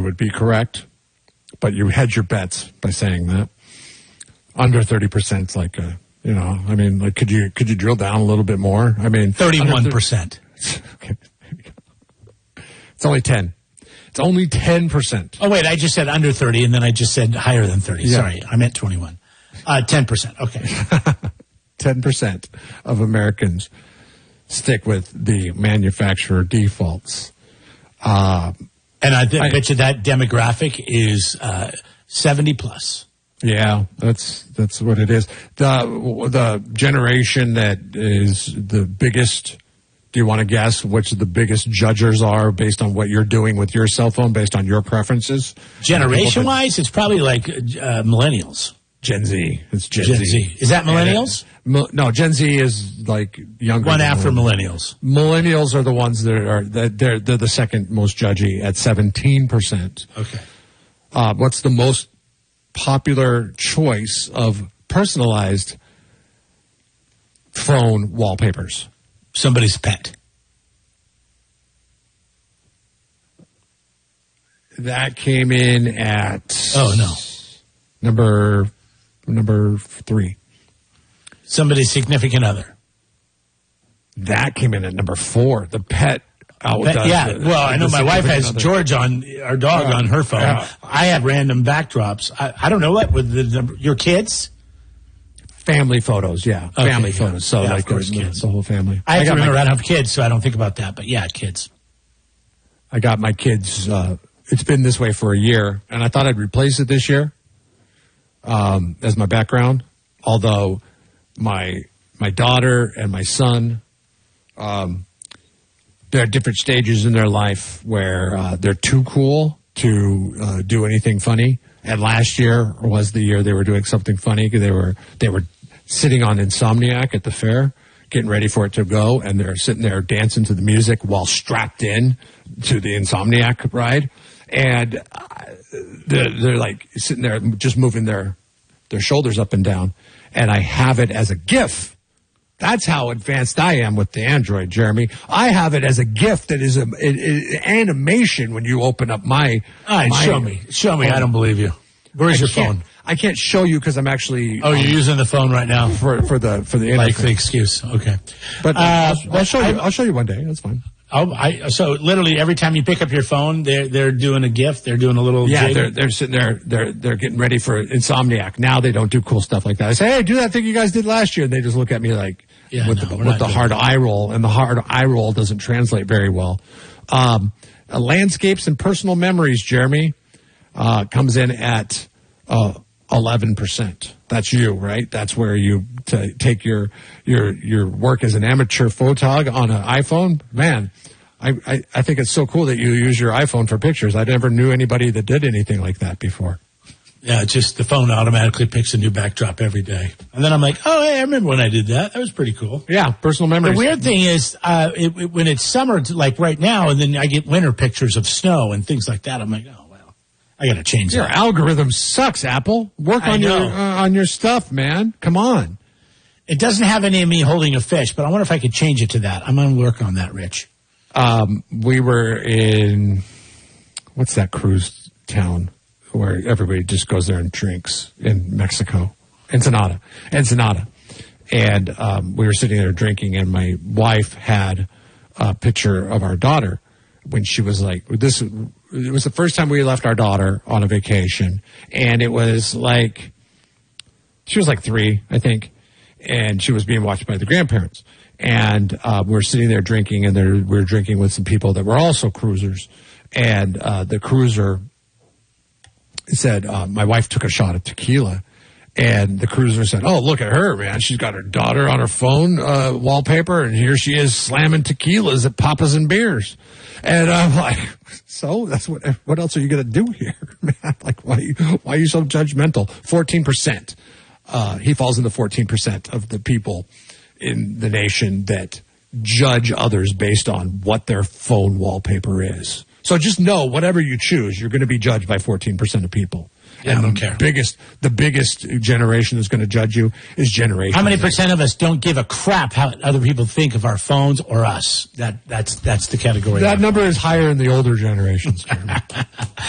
would be correct, but you hedge your bets by saying that. Under 30% is like could you drill down a little bit more? 31%. Okay. It's only 10. It's only 10%. Oh, wait, I just said under 30, and then I just said higher than 30. Yeah. Sorry, I meant 21. 10%, okay. 10% of Americans stick with the manufacturer defaults. And I bet you that demographic is 70 plus. Yeah, that's what it is. The generation that is the biggest. Do you want to guess which the biggest judgers are based on what you're doing with your cell phone, based on your preferences? Generation-wise, it's probably like millennials. Gen Z. It's Gen Z. Is that millennials? No, Gen Z is like younger. One after millennials. Millennials are the ones they're the second most judgy at 17%. Okay. What's the most popular choice of personalized phone wallpapers? Somebody's pet. That came in at number 3. Somebody's significant other. That came in at number 4. The pet. I know my wife has George our dog on her phone. Yeah. I have random backdrops. I don't know what with your kids. Family photos, yeah. Okay, family photos. So like it's the whole family. I don't have kids, so I don't think about that. But yeah, kids. I got my kids. It's been this way for a year, and I thought I'd replace it this year as my background. Although my daughter and my son, they're at different stages in their life where they're too cool to do anything funny. And last year was the year they were doing something funny because they were sitting on Insomniac at the fair, getting ready for it to go, and they're sitting there dancing to the music while strapped in to the Insomniac ride. And they're like sitting there just moving their shoulders up and down. And I have it as a GIF. That's how advanced I am with the Android, Jeremy. I have it as a GIF that is an animation when you open up my... Show me. I don't believe you. Where's your phone? I can't show you because I'm actually... Oh, you're using the phone right now? For the like the excuse. Okay. But I'll show you. I'll show you one day. That's fine. So literally every time you pick up your phone, they're doing a GIF. They're doing a little. Yeah, jig. they're sitting there. They're getting ready for Insomniac. Now they don't do cool stuff like that. I say, hey, do that thing you guys did last year. And they just look at me like with the hard eye roll, and the hard eye roll doesn't translate very well. Landscapes and personal memories, Jeremy, comes in at 11%. That's you, right? That's where you take your work as an amateur photog on an iPhone. Man, I think it's so cool that you use your iPhone for pictures. I never knew anybody that did anything like that before. Yeah, just the phone automatically picks a new backdrop every day. And then I'm like, oh, hey, I remember when I did that. That was pretty cool. Yeah, personal memories. The weird thing is when it's summer, like right now, and then I get winter pictures of snow and things like that, I'm like, oh, well, I got to change that. Your algorithm sucks, Apple. Work on your stuff, man. Come on. It doesn't have any of me holding a fish, but I wonder if I could change it to that. I'm going to work on that, Rich. We were in, what's that cruise town where everybody just goes there and drinks in Mexico? Ensenada. And we were sitting there drinking, and my wife had a picture of our daughter when she was like, it was the first time we left our daughter on a vacation, and it was like, she was like 3, I think, and she was being watched by the grandparents. And we're sitting there drinking, and we were drinking with some people that were also cruisers. And the cruiser said, my wife took a shot of tequila, and the cruiser said, oh, look at her, man. She's got her daughter on her phone wallpaper, and here she is slamming tequilas at Papa's and Beers. And I'm like, so that's what else are you going to do here, man? Like, why are you so judgmental? 14%. He falls into 14% of the people in the nation that judge others based on what their phone wallpaper is. So just know, whatever you choose, you're going to be judged by 14% of people. Yeah, and I don't care. The biggest generation that's going to judge you is Generation How many percent of us don't give a crap how other people think of our phones or us? That's the category. That number is higher in the older generations.